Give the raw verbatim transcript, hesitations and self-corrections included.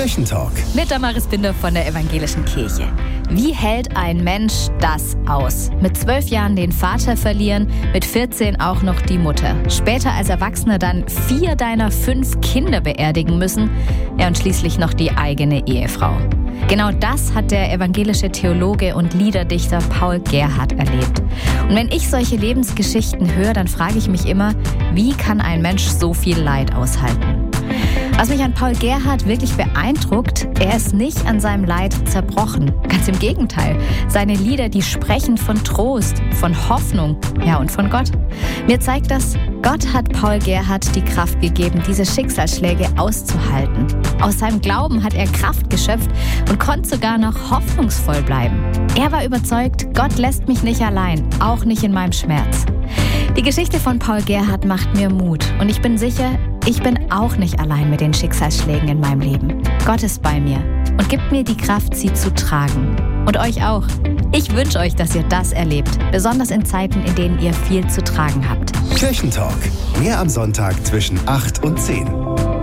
Kirchentalk. Mit Damaris Binder von der Evangelischen Kirche. Wie hält ein Mensch das aus? Mit zwölf Jahren den Vater verlieren, mit vierzehn auch noch die Mutter. Später als Erwachsener dann vier deiner fünf Kinder beerdigen müssen. Ja, und schließlich noch die eigene Ehefrau. Genau das hat der evangelische Theologe und Liederdichter Paul Gerhardt erlebt. Und wenn ich solche Lebensgeschichten höre, dann frage ich mich immer, wie kann ein Mensch so viel Leid aushalten? Was mich an Paul Gerhardt wirklich beeindruckt, er ist nicht an seinem Leid zerbrochen. Ganz im Gegenteil. Seine Lieder, die sprechen von Trost, von Hoffnung, ja und von Gott. Mir zeigt das, Gott hat Paul Gerhardt die Kraft gegeben, diese Schicksalsschläge auszuhalten. Aus seinem Glauben hat er Kraft geschöpft und konnte sogar noch hoffnungsvoll bleiben. Er war überzeugt, Gott lässt mich nicht allein, auch nicht in meinem Schmerz. Die Geschichte von Paul Gerhardt macht mir Mut und ich bin sicher, ich bin auch nicht allein mit den Schicksalsschlägen in meinem Leben. Gott ist bei mir und gibt mir die Kraft, sie zu tragen. Und euch auch. Ich wünsche euch, dass ihr das erlebt, besonders in Zeiten, in denen ihr viel zu tragen habt. Kirchentalk. Mehr am Sonntag zwischen acht und zehn.